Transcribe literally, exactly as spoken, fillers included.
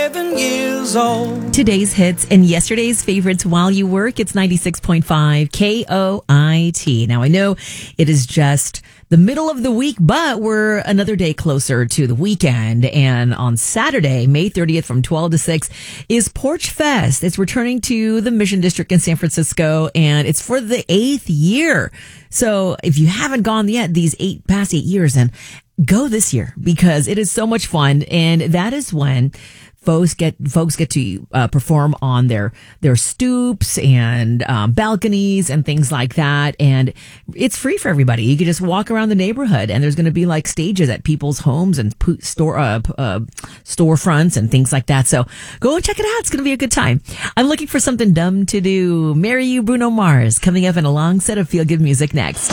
Years old. Today's hits and yesterday's favorites while you work. It's ninety-six point five K O I T. Now, I know it is just the middle of the week, but we're another day closer to the weekend. And on Saturday, May thirtieth from twelve to six is Porch Fest. It's returning to the Mission District in San Francisco, and it's for the eighth year. So if you haven't gone yet these eight past eight years, then go this year because it is so much fun. And that is when Folks get folks get to uh, perform on their their stoops and um, balconies and things like that, and it's free for everybody. You can just walk around the neighborhood, and there's going to be like stages at people's homes and po- store uh, uh, storefronts and things like that. So go and check it out. It's going to be a good time. I'm looking for something dumb to do. Marry You, Bruno Mars, coming up in a long set of feel good music next.